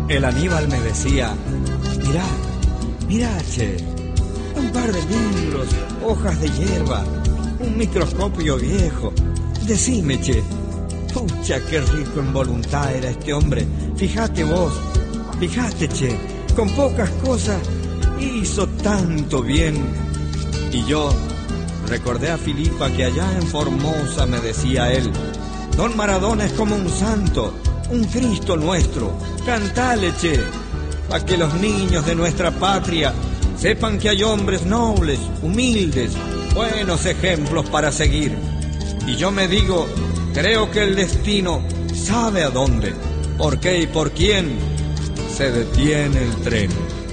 El Aníbal me decía, mirá, mirá, che, un par de libros, hojas de hierba, un microscopio viejo. Decime, che, pucha, qué rico en voluntad era este hombre. Fíjate vos, fíjate, che, con pocas cosas hizo tanto bien. Y yo recordé a Filipa que allá en Formosa me decía él, Don Maradona es como un santo, un Cristo nuestro. Cantale, che, pa' que los niños de nuestra patria sepan que hay hombres nobles, humildes, buenos ejemplos para seguir. Y yo me digo, creo que el destino sabe a dónde, por qué y por quién se detiene el tren.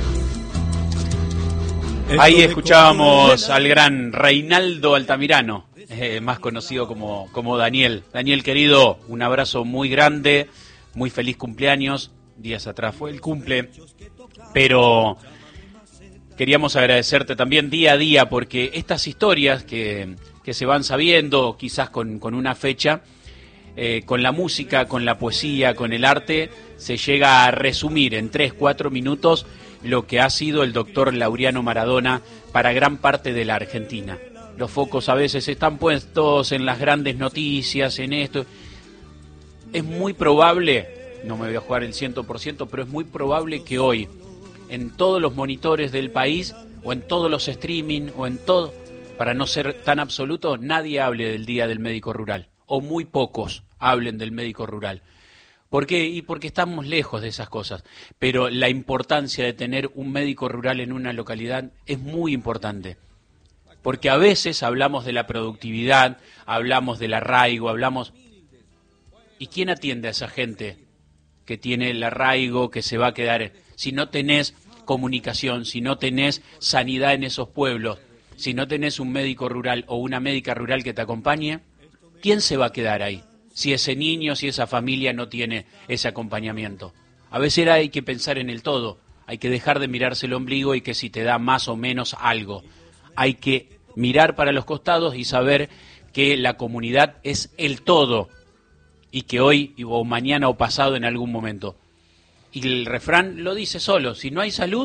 Ahí escuchábamos al gran Reinaldo Altamirano, más conocido como Daniel. Daniel, querido, un abrazo muy grande, muy feliz cumpleaños. Días atrás fue el cumple, pero queríamos agradecerte también día a día, porque estas historias que se van sabiendo, quizás con una fecha, con la música, con la poesía, con el arte, se llega a resumir en 3-4 minutos lo que ha sido el doctor Laureano Maradona para gran parte de la Argentina. Los focos a veces están puestos en las grandes noticias, en esto. Es muy probable, no me voy a jugar el 100%, pero es muy probable que hoy, en todos los monitores del país, o en todos los streaming, o en todo, para no ser tan absoluto, nadie hable del Día del Médico Rural, o muy pocos hablen del médico rural. ¿Por qué? Y porque estamos lejos de esas cosas, pero la importancia de tener un médico rural en una localidad es muy importante, porque a veces hablamos de la productividad, hablamos del arraigo, hablamos... ¿Y quién atiende a esa gente que tiene el arraigo, que se va a quedar? Si no tenés comunicación, si no tenés sanidad en esos pueblos, si no tenés un médico rural o una médica rural que te acompañe, ¿quién se va a quedar ahí? Si ese niño, si esa familia no tiene ese acompañamiento. A veces hay que pensar en el todo, hay que dejar de mirarse el ombligo y que si te da más o menos algo. Hay que mirar para los costados y saber que la comunidad es el todo y que hoy o mañana o pasado en algún momento. Y el refrán lo dice solo, si no hay salud,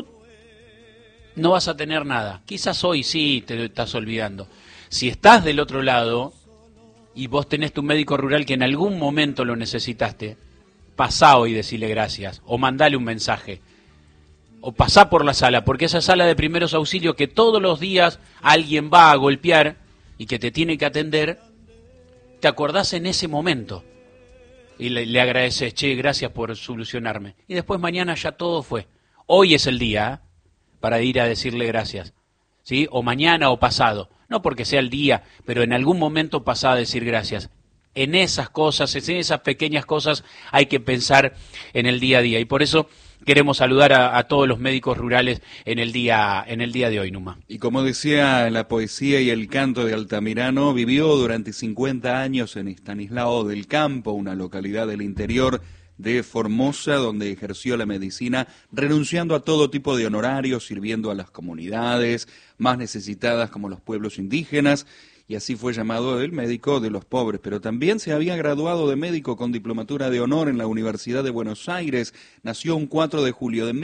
no vas a tener nada. Quizás hoy sí te estás olvidando. Si estás del otro lado y vos tenés tu médico rural que en algún momento lo necesitaste, pasá hoy y decile gracias, o mandale un mensaje, o pasá por la sala, porque esa sala de primeros auxilios que todos los días alguien va a golpear y que te tiene que atender, te acordás en ese momento y le agradeces, che, gracias por solucionarme. Y después mañana ya todo fue. Hoy es el día para ir a decirle gracias, ¿sí? O mañana o pasado. No porque sea el día, pero en algún momento pasá a decir gracias. En esas cosas, en esas pequeñas cosas hay que pensar en el día a día. Y por eso queremos saludar a todos los médicos rurales en el día de hoy, Numa. Y como decía la poesía y el canto de Altamirano, vivió durante 50 años en Estanislao del Campo, una localidad del interior de Formosa, donde ejerció la medicina, renunciando a todo tipo de honorarios, sirviendo a las comunidades más necesitadas como los pueblos indígenas, y así fue llamado el médico de los pobres. Pero también se había graduado de médico con diplomatura de honor en la Universidad de Buenos Aires. Nació un 4 de julio de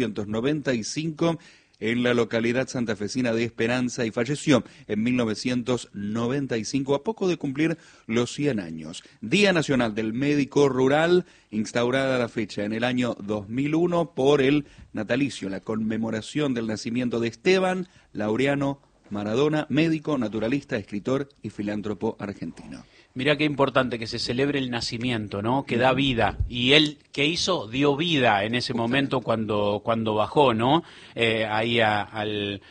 1895 en la localidad santafesina de Esperanza y falleció en 1995, a poco de cumplir los 100 años. Día Nacional del Médico Rural, instaurada la fecha en el año 2001 por el natalicio, la conmemoración del nacimiento de Esteban Laureano Maradona, médico, naturalista, escritor y filántropo argentino. Mirá qué importante que se celebre el nacimiento, ¿no? Que da vida. Y él, ¿qué hizo? Dio vida en ese momento cuando bajó, ¿no? Ahí al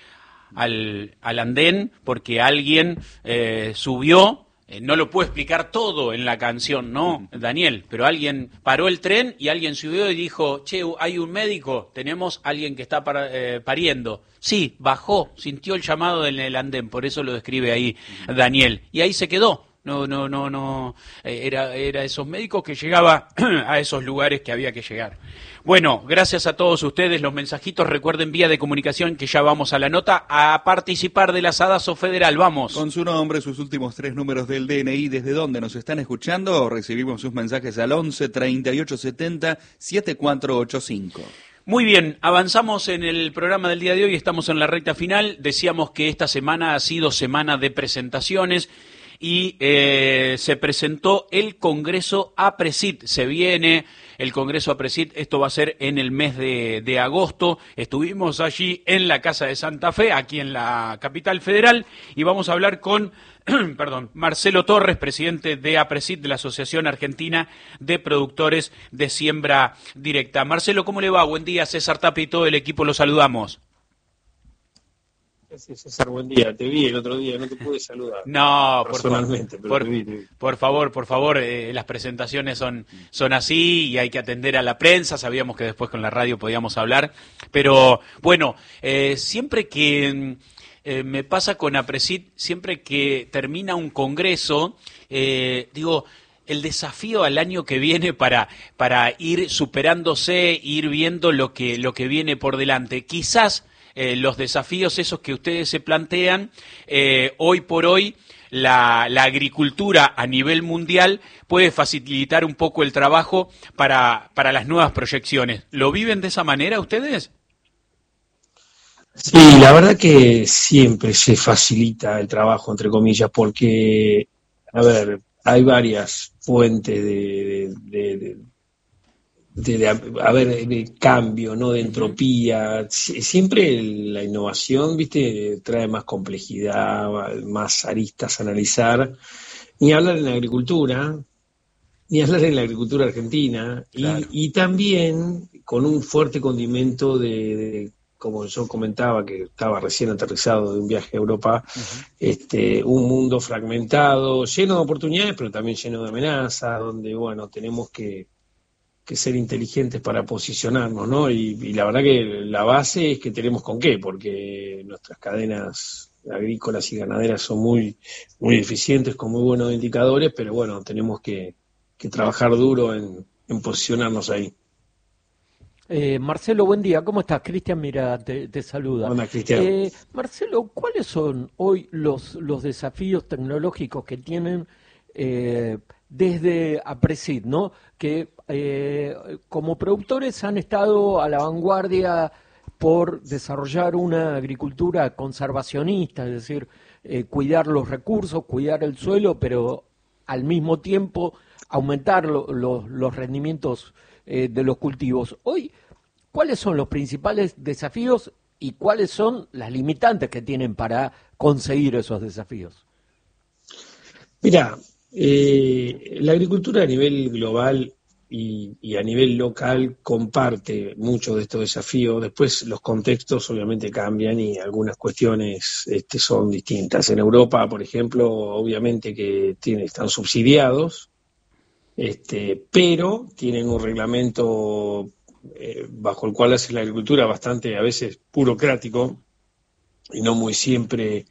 andén, porque alguien subió. No lo puedo explicar todo en la canción, ¿no, Daniel? Pero alguien paró el tren y alguien subió y dijo, che, hay un médico, tenemos alguien que está pariendo. Sí, bajó, sintió el llamado en el andén, por eso lo describe ahí Daniel. Y ahí se quedó. No, era esos médicos que llegaba a esos lugares que había que llegar. Bueno, gracias a todos ustedes, los mensajitos, recuerden vía de comunicación que ya vamos a la nota, a participar del Asadazo Federal, vamos. Con su nombre, sus últimos 3 números del DNI, desde dónde nos están escuchando, recibimos sus mensajes al 11 38 70 7485. Muy bien, avanzamos en el programa del día de hoy, estamos en la recta final, decíamos que esta semana ha sido semana de presentaciones y se presentó el Congreso APRESID, se viene el Congreso APRESID, esto va a ser en el mes de agosto, estuvimos allí en la Casa de Santa Fe, aquí en la capital federal, y vamos a hablar con Marcelo Torres, presidente de APRESID, de la Asociación Argentina de Productores de Siembra Directa. Marcelo, ¿cómo le va? Buen día, César Tapia y todo el equipo, los saludamos. Sí, César, buen día. Te vi el otro día, no te pude saludar. No, personalmente, pero te vi. Por favor, las presentaciones son así y hay que atender a la prensa. Sabíamos que después con la radio podíamos hablar, pero bueno, siempre que me pasa con APRESID, siempre que termina un congreso, digo, el desafío al año que viene para ir superándose, ir viendo lo que viene por delante. Quizás los desafíos esos que ustedes se plantean, hoy por hoy la agricultura a nivel mundial puede facilitar un poco el trabajo para las nuevas proyecciones. ¿Lo viven de esa manera ustedes? Sí, la verdad que siempre se facilita el trabajo, entre comillas, porque, a ver, hay varias fuentes de cambio, ¿no? De entropía. Siempre la innovación, ¿viste? Trae más complejidad, más aristas a analizar. Ni hablar en la agricultura argentina, claro. Y también con un fuerte condimento de como yo comentaba, que estaba recién aterrizado de un viaje a Europa, un mundo fragmentado, lleno de oportunidades, pero también lleno de amenazas, donde, bueno, tenemos que ser inteligentes para posicionarnos, ¿no? Y la verdad que la base es que tenemos con qué, porque nuestras cadenas agrícolas y ganaderas son muy, muy eficientes, con muy buenos indicadores, pero bueno, tenemos que trabajar duro en posicionarnos ahí. Marcelo, buen día, ¿cómo estás? Cristian, mira, te saluda. Hola, Cristian. Marcelo, ¿cuáles son hoy los desafíos tecnológicos que tienen desde APRESID, ¿no? Que como productores han estado a la vanguardia por desarrollar una agricultura conservacionista, es decir, cuidar los recursos, cuidar el suelo, pero al mismo tiempo aumentar los rendimientos de los cultivos. Hoy, ¿cuáles son los principales desafíos y cuáles son las limitantes que tienen para conseguir esos desafíos? Mira, la agricultura a nivel global y a nivel local comparte muchos de estos desafíos. Después los contextos obviamente cambian y algunas cuestiones son distintas. En Europa, por ejemplo, obviamente que están subsidiados, pero tienen un reglamento bajo el cual hace la agricultura bastante a veces burocrático y no muy siempre,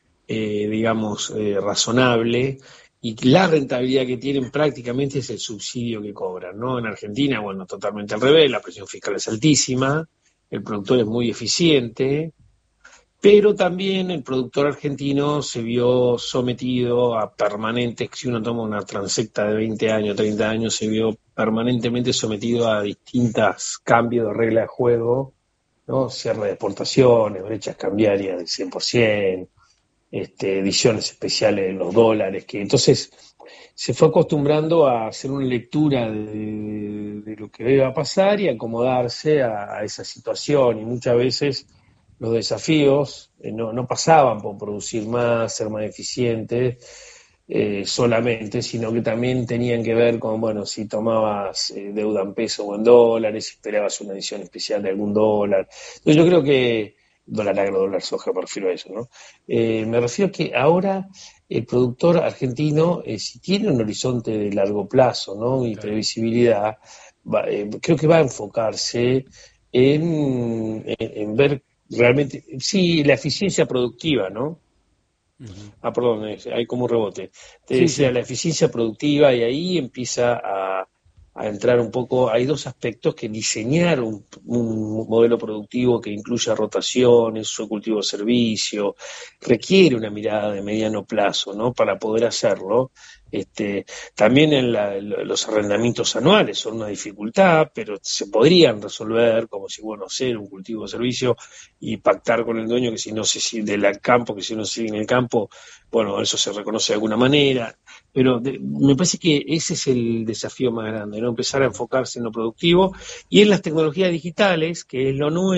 razonable. Y la rentabilidad que tienen prácticamente es el subsidio que cobran, ¿no? En Argentina, bueno, totalmente al revés, la presión fiscal es altísima, el productor es muy eficiente, pero también el productor argentino se vio sometido a permanentes, si uno toma una transecta de 20 años, 30 años, se vio permanentemente sometido a distintos cambios de regla de juego, ¿no? Cierre de exportaciones, brechas cambiarias del 100%, ediciones especiales de los dólares, que entonces se fue acostumbrando a hacer una lectura de lo que iba a pasar y acomodarse a esa situación, y muchas veces los desafíos no pasaban por producir más, ser más eficientes solamente, sino que también tenían que ver con, bueno, si tomabas deuda en peso o en dólares, si esperabas una edición especial de algún dólar. Entonces yo creo que dólar agro, dólar soja, me refiero a eso, ¿no? Me refiero a que ahora el productor argentino, si tiene un horizonte de largo plazo, ¿no? Y previsibilidad, creo que va a enfocarse en ver realmente, sí, la eficiencia productiva, ¿no? Perdón, hay como un rebote. Te Sí, decía, sí. la eficiencia productiva, y ahí empieza a entrar un poco. Hay dos aspectos: que diseñar un modelo productivo que incluya rotaciones, uso de cultivo de servicio, requiere una mirada de mediano plazo, ¿no? Para poder hacerlo. Este, también los arrendamientos anuales son una dificultad, pero se podrían resolver, como si, bueno, hacer un cultivo de servicio y pactar con el dueño que si no se sigue del campo, que si no se sigue en el campo, bueno, eso se reconoce de alguna manera. Pero me parece que ese es el desafío más grande, ¿no? Empezar a enfocarse en lo productivo y en las tecnologías digitales, que es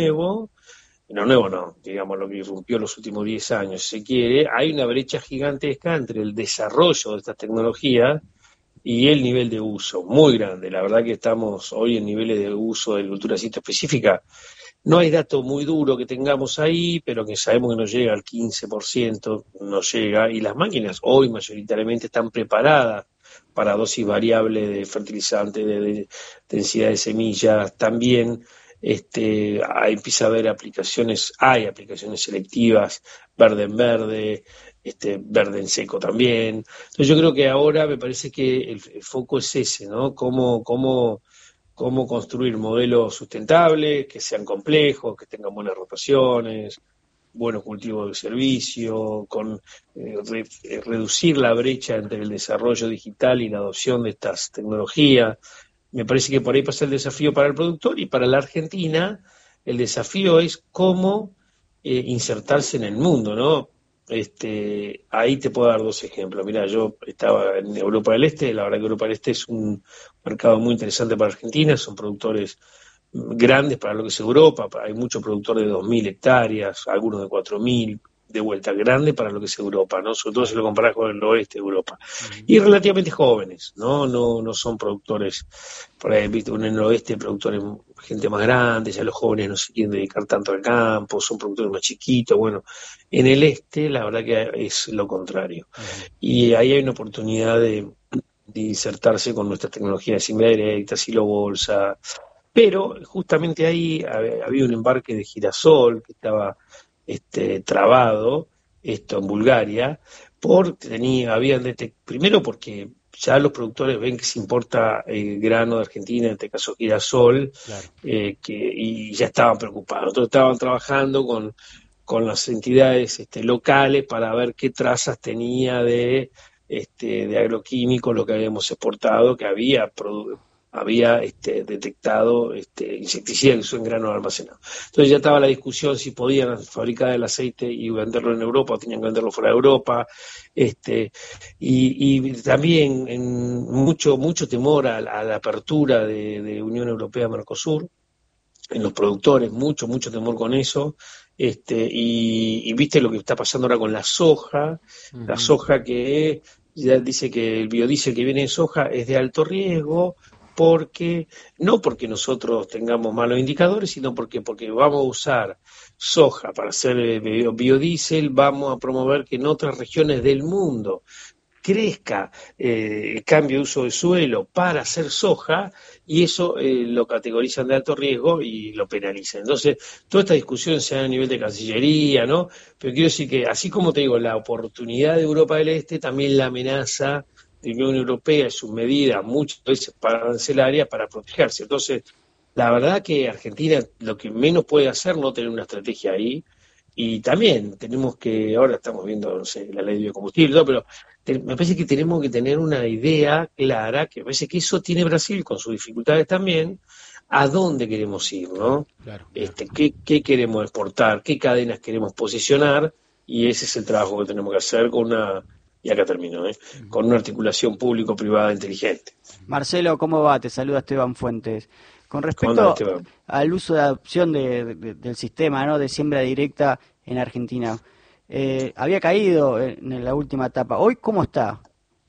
lo nuevo no, digamos, lo que irrumpió los últimos 10 años, si se quiere. Hay una brecha gigantesca entre el desarrollo de estas tecnologías y el nivel de uso, muy grande. La verdad que estamos hoy en niveles de uso de cultura específica. No hay dato muy duro que tengamos ahí, pero que sabemos que no llega al 15%, no llega, y las máquinas hoy mayoritariamente están preparadas para dosis variable de fertilizantes, de densidad de semillas. También empieza a haber hay aplicaciones selectivas, verde en verde, verde en seco también. Entonces yo creo que ahora me parece que el foco es ese, ¿no? Cómo construir modelos sustentables, que sean complejos, que tengan buenas rotaciones, buenos cultivos de servicio, reducir la brecha entre el desarrollo digital y la adopción de estas tecnologías. Me parece que por ahí pasa el desafío para el productor, y para la Argentina el desafío es cómo insertarse en el mundo, ¿no? Ahí te puedo dar dos ejemplos. Mira, yo estaba en Europa del Este. La verdad que Europa del Este es un mercado muy interesante para Argentina. Son productores grandes para lo que es Europa. Hay muchos productores de 2.000 hectáreas, algunos de 4.000, de vuelta, grande para lo que es Europa, ¿no? Sobre todo si lo comparás con el oeste de Europa. Y relativamente jóvenes, ¿no? No son productores, por ahí, viste, en el oeste productores, gente más grande, ya los jóvenes no se quieren dedicar tanto al campo, son productores más chiquitos. Bueno, en el este la verdad que es lo contrario. Y ahí hay una oportunidad de insertarse con nuestras tecnologías de siembra directa, silo bolsa. Pero justamente ahí había un embarque de girasol que estaba trabado, esto en Bulgaria, primero porque ya los productores ven que se importa el grano de Argentina, en este caso girasol, Claro. y ya estaban preocupados. Entonces estaban trabajando con las entidades locales para ver qué trazas tenía de agroquímicos lo que habíamos exportado, que había detectado insecticidas que son granos almacenados. Entonces ya estaba la discusión si podían fabricar el aceite y venderlo en Europa o tenían que venderlo fuera de Europa. Y también mucho temor a la apertura de Unión Europea-Mercosur en los productores, mucho temor con eso. Y viste lo que está pasando ahora con la soja. La soja que ya dice que el biodiesel que viene de soja es de alto riesgo, no porque nosotros tengamos malos indicadores, sino porque vamos a usar soja para hacer biodiesel. Vamos a promover que en otras regiones del mundo crezca el cambio de uso de suelo para hacer soja, y eso lo categorizan de alto riesgo y lo penalizan. Entonces, toda esta discusión se da a nivel de Cancillería, ¿no? Pero quiero decir que, así como te digo, la oportunidad de Europa del Este, también la amenaza de la Unión Europea y sus medidas, muchas veces arancelarias, para protegerse. Entonces, la verdad que Argentina lo que menos puede hacer no tener una estrategia ahí. Y también tenemos que, ahora estamos viendo, no sé, la ley de biocombustible, ¿no? Pero me parece que tenemos que tener una idea clara, que me parece que eso tiene Brasil con sus dificultades también, a dónde queremos ir, ¿no? Claro. ¿Qué queremos exportar, qué cadenas queremos posicionar, y ese es el trabajo que tenemos que hacer y acá termino, con una articulación público-privada inteligente. Marcelo, ¿cómo va? Te saluda Esteban Fuentes. Con ¿Cómo andás, respecto Esteban? al uso de adopción del sistema, ¿no?, de siembra directa en Argentina, había caído en la última etapa. ¿Hoy cómo está?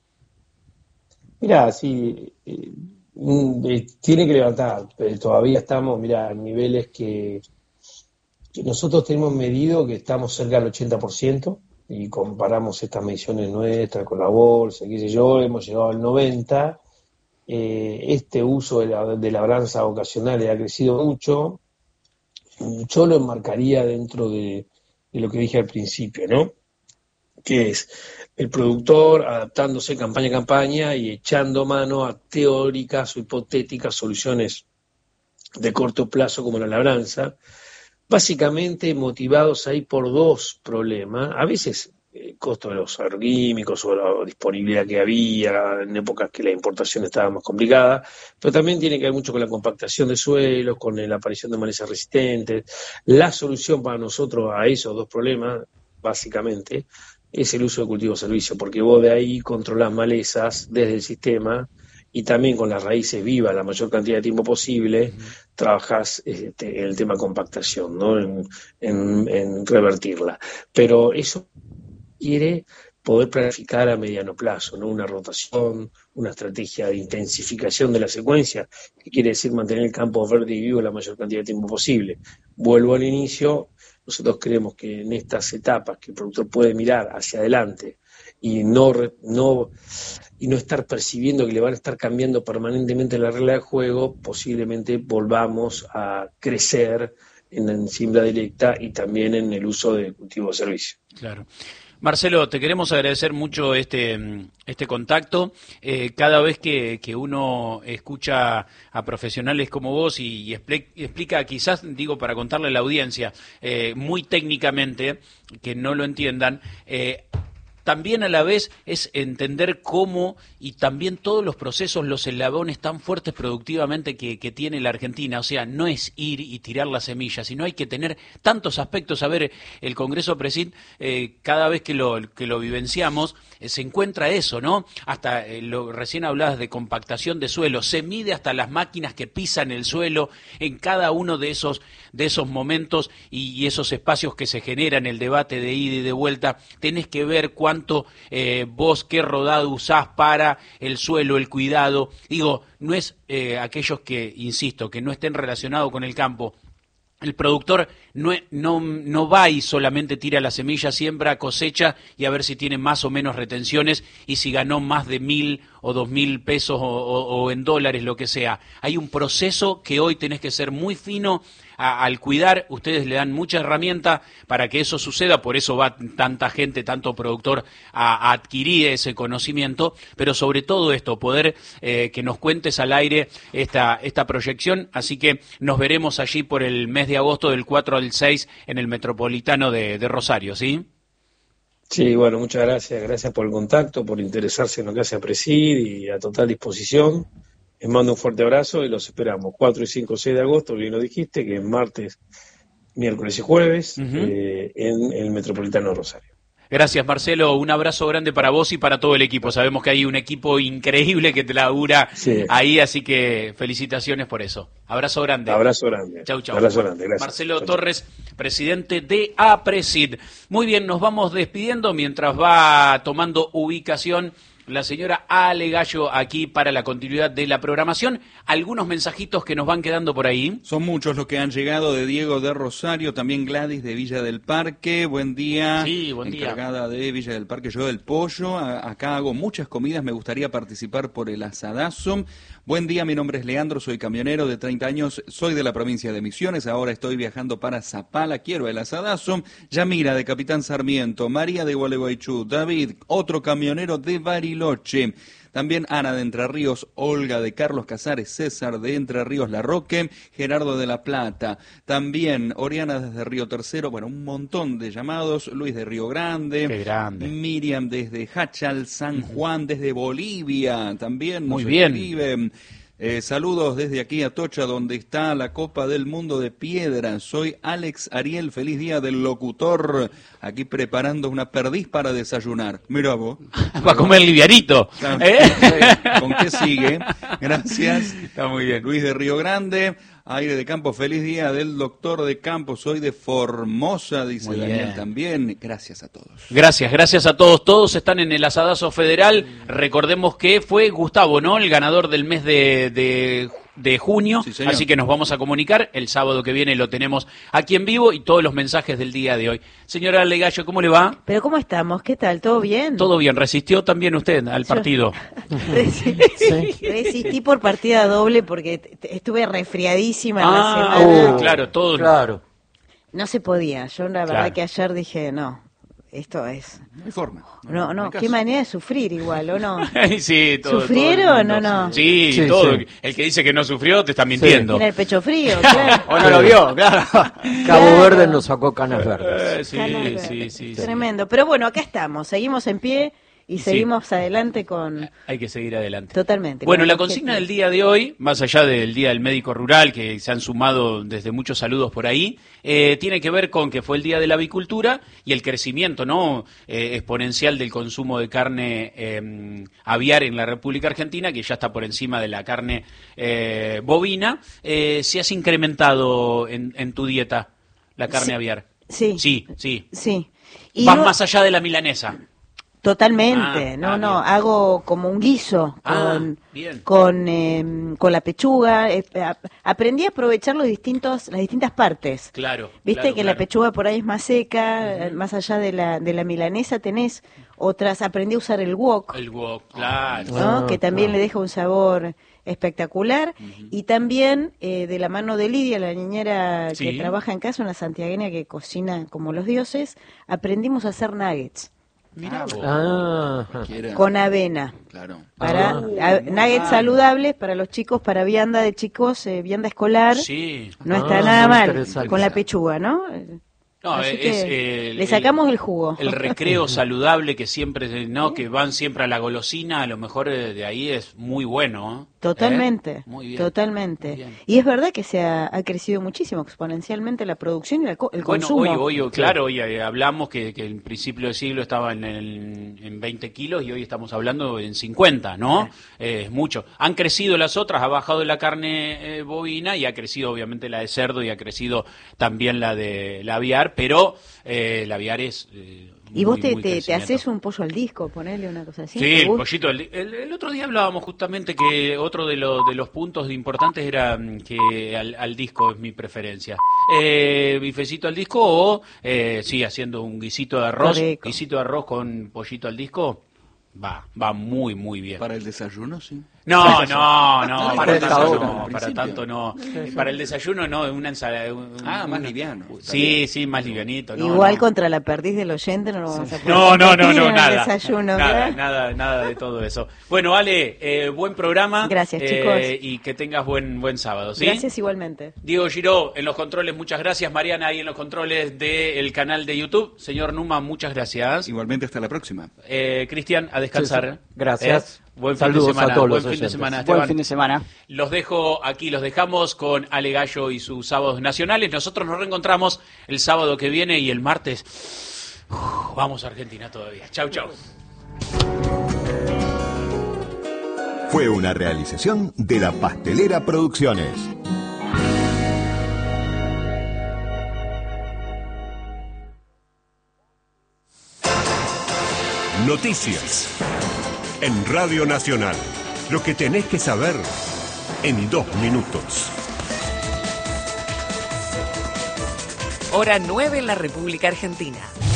Mirá, sí, tiene que levantar, pero todavía estamos, mirá, en niveles que nosotros tenemos medido, que estamos cerca del 80%, y comparamos estas mediciones nuestras con la bolsa, qué sé yo, hemos llegado al 90%. Este uso de la labranza ocasional ha crecido mucho. Yo lo enmarcaría dentro de lo que dije al principio, ¿no? que es el productor adaptándose campaña a campaña y echando mano a teóricas o hipotéticas soluciones de corto plazo como la labranza, básicamente motivados ahí por dos problemas, a veces el costo de los agroquímicos o la disponibilidad que había en épocas que la importación estaba más complicada, pero también tiene que ver mucho con la compactación de suelos, con la aparición de malezas resistentes. La solución para nosotros a esos dos problemas, básicamente, es el uso de cultivo-servicio, porque vos de ahí controlás malezas desde el sistema y también con las raíces vivas la mayor cantidad de tiempo posible, trabajás en el tema compactación, ¿no? En revertirla. Pero eso quiere poder planificar a mediano plazo, ¿no? Una rotación, una estrategia de intensificación de la secuencia, que quiere decir mantener el campo verde y vivo la mayor cantidad de tiempo posible. Vuelvo al inicio, nosotros creemos que en estas etapas que el productor puede mirar hacia adelante y no estar percibiendo que le van a estar cambiando permanentemente la regla de juego, posiblemente volvamos a crecer en siembra directa y también en el uso de cultivo de servicio. Claro. Marcelo, te queremos agradecer mucho este contacto. Cada vez que uno escucha a profesionales como vos y explica, quizás, digo, para contarle a la audiencia, muy técnicamente, que no lo entiendan, también a la vez es entender cómo y también todos los procesos, los eslabones tan fuertes productivamente que tiene la Argentina. O sea, no es ir y tirar la semilla, sino hay que tener tantos aspectos. A ver, el Congreso Presid, cada vez que lo vivenciamos, se encuentra eso, ¿no? Hasta, recién hablabas de compactación de suelo, se mide hasta las máquinas que pisan el suelo en cada uno de esos momentos y esos espacios que se generan, el debate de ida y de vuelta. Tenés que ver cuánto vos qué rodado usás para el suelo, el cuidado. Digo, no es aquellos que, insisto, que no estén relacionados con el campo. El productor no va y solamente tira la semilla, siembra, cosecha y a ver si tiene más o menos retenciones y si ganó más de 1.000 o 2.000 pesos o en dólares, lo que sea. Hay un proceso que hoy tenés que ser muy fino al cuidar. Ustedes le dan mucha herramienta para que eso suceda, por eso va tanta gente, tanto productor a adquirir ese conocimiento, pero sobre todo esto, poder que nos cuentes al aire esta proyección. Así que nos veremos allí por el mes de agosto del 4 al 6 en el Metropolitano de Rosario, ¿sí? Sí, bueno, muchas gracias. Gracias por el contacto, por interesarse en lo que hace Apresid y a total disposición. Les mando un fuerte abrazo y los esperamos 4 y 5, 6 de agosto, bien lo dijiste, que es martes, miércoles y jueves, en el Metropolitano de Rosario. Gracias, Marcelo. Un abrazo grande para vos y para todo el equipo. Sabemos que hay un equipo increíble que te labura ahí, así que felicitaciones por eso. Abrazo grande. Abrazo grande. Chau, chau. Abrazo grande, gracias. Marcelo Torres, presidente de Apresid. Muy bien, nos vamos despidiendo mientras va tomando ubicación la señora Ale Gallo aquí para la continuidad de la programación. Algunos mensajitos que nos van quedando por ahí. Son muchos los que han llegado, de Diego de Rosario, también Gladys de Villa del Parque. Buen día. Sí, buen día. Encargada de Villa del Parque, yo del pollo. Acá hago muchas comidas, me gustaría participar por el asadazo. Buen día, mi nombre es Leandro, soy camionero de 30 años, soy de la provincia de Misiones, ahora estoy viajando para Zapala, quiero el asadazo. Yamira de Capitán Sarmiento, María de Gualeguaychú, David, otro camionero de Bariloche. También Ana de Entre Ríos, Olga de Carlos Casares, César de Entre Ríos La Roque, Gerardo de La Plata. También Oriana desde Río Tercero, bueno, un montón de llamados. Luis de Río Grande. Qué grande. Miriam desde Hachal, San Juan, desde Bolivia. También nos Muy bien. escriben. Saludos desde aquí a Atocha, donde está la Copa del Mundo de Piedra. Soy Alex Ariel, feliz día del locutor. Aquí preparando una perdiz para desayunar. Mira vos. Va a comer livianito. ¿Con qué sigue? Gracias. Está muy bien. Luis de Río Grande. Aire de Campo, feliz día del doctor de campo, soy de Formosa, dice Daniel también. Gracias a todos. Gracias a todos. Todos están en el asadazo federal. Recordemos que fue Gustavo, ¿no? El ganador del mes de junio, sí, señor. Así que nos vamos a comunicar. El sábado que viene lo tenemos aquí en vivo y todos los mensajes del día de hoy. Señora Legallo, ¿cómo le va? Pero ¿cómo estamos? ¿Qué tal? ¿Todo bien? Todo bien. ¿Resistió también usted al partido? Resistí por partida doble porque estuve resfriadísima la semana. Claro, todo. Claro. No se podía. Yo la verdad que ayer dije, no, esto es... No hay forma. No, hay qué caso. manera de sufrir igual, ¿o no? Sí, todo ¿Sufrieron el mundo. o no? Sí, Sí, todo. sí. El que dice que no sufrió te está mintiendo. Tiene el pecho frío, claro. O no lo vio, claro. Cabo Claro. Verde nos sacó canas verdes. Sí, Canas sí, verdes. sí. Tremendo. Pero bueno, acá estamos, seguimos en pie y Sí. seguimos adelante con... Hay que seguir adelante. Totalmente. Bueno, con la el consigna del objetivo. día de hoy, más allá del Día del Médico Rural, que se han sumado desde muchos saludos por ahí, tiene que ver con que fue el Día de la Avicultura y el crecimiento no exponencial del consumo de carne aviar en la República Argentina, que ya está por encima de la carne bovina. ¿Si has incrementado en tu dieta la carne Sí. aviar? Sí. Sí. Sí. Y Vas no- más allá de la milanesa. Totalmente, Ah, no, bien. hago como un guiso Ah, con, bien. con la pechuga. Aprendí a aprovechar las distintas partes. Claro. Viste claro, que la claro. pechuga por ahí es más seca, más allá de la milanesa tenés otras. Aprendí a usar el wok, El wok, claro. ¿no? Ah, Que también claro. le deja un sabor espectacular. Y también de la mano de Lidia, la niñera Sí. que trabaja en casa, una santiagueña que cocina como los dioses, aprendimos a hacer nuggets Mirá vos. Ah, Quiera. con avena. Claro. Para muy nuggets mal. saludables para los chicos, para vianda de chicos, vianda escolar. Sí. No Ah, está nada muy mal interesante. con la pechuga, ¿no? No, Así es que le sacamos el jugo. El recreo saludable que siempre, ¿no? Que van siempre a la golosina, a lo mejor de ahí es muy bueno. Totalmente, Muy bien. totalmente. Muy bien. Y es verdad que ha crecido muchísimo exponencialmente la producción y el Bueno, consumo. hoy hablamos que en principio del siglo estaba en 20 kilos y hoy estamos hablando en 50, ¿no? Es mucho. Han crecido las otras, ha bajado la carne bovina y ha crecido obviamente la de cerdo y ha crecido también la de la aviar, pero la aviar es... Y vos muy te crecimiento. haces un pollo al disco, ponele una cosa así. Sí, ¿te el gusta? pollito. El otro día hablábamos justamente que otro de los puntos importantes era que al disco es mi preferencia. Bifecito al disco o, sí, haciendo un guisito de arroz. Rico. Guisito de arroz con pollito al disco. Va muy, muy bien. Para el desayuno, sí. No, para Para tanto ahora, no, al para principio. tanto no. Para el desayuno no, una ensalada. Más liviano. Está Sí, más livianito. No, Igual no. contra la perdiz del oyente no lo vamos a poder No, competir en el nada. desayuno, ¿verdad? Nada de todo eso. Bueno, Ale, buen programa. Gracias, chicos. Y que tengas buen sábado, ¿sí? Gracias igualmente. Diego Giró en los controles, muchas gracias. Mariana ahí en los controles del canal de YouTube. Señor Numa, muchas gracias. Igualmente, hasta la próxima. Cristian, a descansar. Sí, sí. Gracias. Buen Saludos fin de semana. a todos los Buen fin de oyentes. semana, Buen Esteban. fin de semana. Los dejo aquí, los dejamos con Ale Gallo y sus sábados nacionales. Nosotros nos reencontramos el sábado que viene y el martes. Vamos a Argentina todavía. Chau. Fue una realización de La Pastelera Producciones. Noticias en Radio Nacional. Lo que tenés que saber en 2 minutos. Hora 9 en la República Argentina.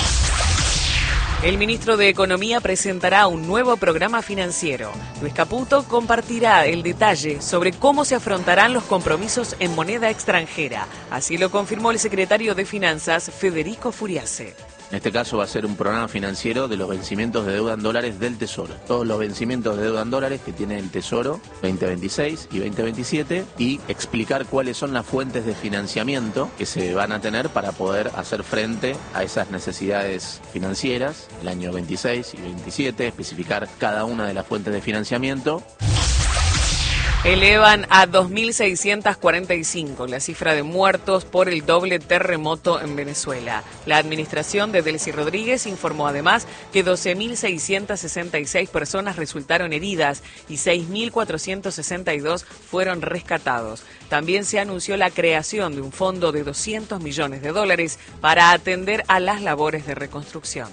El ministro de Economía presentará un nuevo programa financiero. Luis Caputo compartirá el detalle sobre cómo se afrontarán los compromisos en moneda extranjera. Así lo confirmó el secretario de Finanzas, Federico Furiase. En este caso va a ser un programa financiero de los vencimientos de deuda en dólares del Tesoro. Todos los vencimientos de deuda en dólares que tiene el Tesoro 2026 y 2027 y explicar cuáles son las fuentes de financiamiento que se van a tener para poder hacer frente a esas necesidades financieras el año 26 y 27, especificar cada una de las fuentes de financiamiento. Elevan a 2.645 la cifra de muertos por el doble terremoto en Venezuela. La administración de Delcy Rodríguez informó además que 12.666 personas resultaron heridas y 6.462 fueron rescatados. También se anunció la creación de un fondo de $200 millones para atender a las labores de reconstrucción.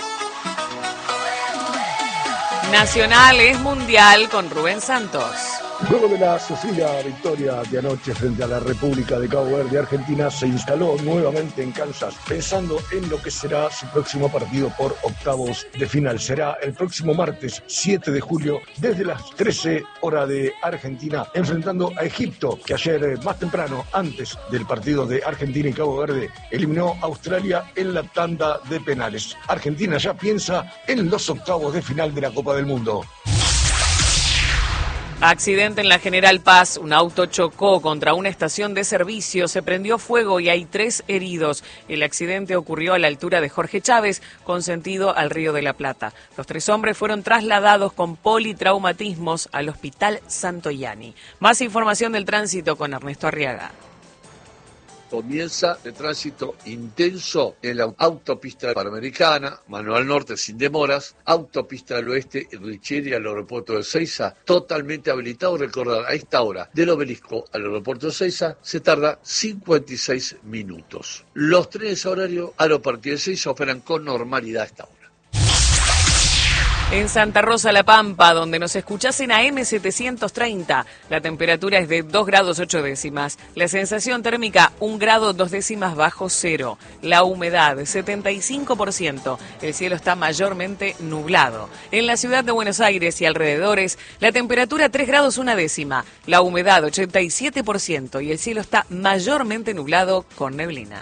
Nacional es mundial con Rubén Santos. Luego de la sufrida victoria de anoche frente a la República de Cabo Verde, Argentina se instaló nuevamente en Kansas, pensando en lo que será su próximo partido por octavos de final. Será el próximo martes 7 de julio desde las 13 horas de Argentina, enfrentando a Egipto, que ayer más temprano, antes del partido de Argentina y Cabo Verde, eliminó a Australia en la tanda de penales. Argentina ya piensa en los octavos de final de la Copa del Mundo. Accidente en la General Paz, un auto chocó contra una estación de servicio, se prendió fuego y hay 3 heridos. El accidente ocurrió a la altura de Jorge Chávez, con sentido al Río de la Plata. Los 3 hombres fueron trasladados con politraumatismos al Hospital Santoyani. Más información del tránsito con Ernesto Arriaga. Comienza el tránsito intenso en la autopista panamericana, Manuel Norte sin demoras, autopista del oeste, Richieri al aeropuerto de Ezeiza, totalmente habilitado. Recordar, a esta hora del Obelisco al aeropuerto de Ezeiza se tarda 56 minutos. Los trenes a horario Aeroparque de Ezeiza operan con normalidad a esta hora. En Santa Rosa La Pampa, donde nos escuchás en AM 730, la temperatura es de 2 grados 8 décimas, la sensación térmica 1 grado 2 décimas bajo cero, la humedad 75%, el cielo está mayormente nublado. En la ciudad de Buenos Aires y alrededores, la temperatura 3 grados 1 décima, la humedad 87% y el cielo está mayormente nublado con neblina.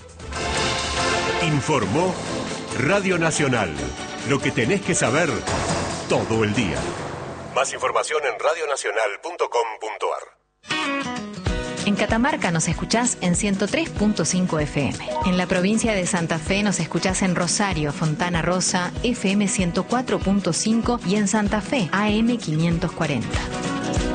Informó Radio Nacional. Lo que tenés que saber todo el día. Más información en radionacional.com.ar. En Catamarca nos escuchás en 103.5 FM. En la provincia de Santa Fe nos escuchás en Rosario, Fontana Rosa, FM 104.5 y en Santa Fe, AM 540.